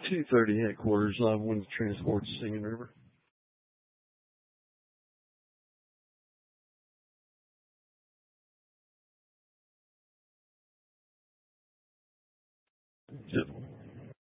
230 headquarters, Live Winds Transport, Singing River. Gentlemen.